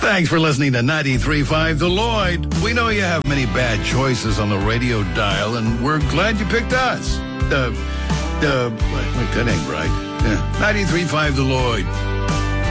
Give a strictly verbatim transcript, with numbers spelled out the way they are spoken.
Thanks for listening to ninety-three point five The Lloyd. We know you have many bad choices on the radio dial, and we're glad you picked us. The, the, wait, that ain't right. Yeah, ninety-three point five The Lloyd.